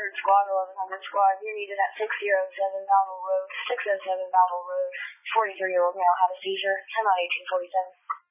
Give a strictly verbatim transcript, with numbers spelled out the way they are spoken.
hundred squad, eleven hundred squad. You're needed at six oh seven Battle Road. six oh seven Battle Road. forty-three-year-old male had a seizure. ten on eighteen forty-seven.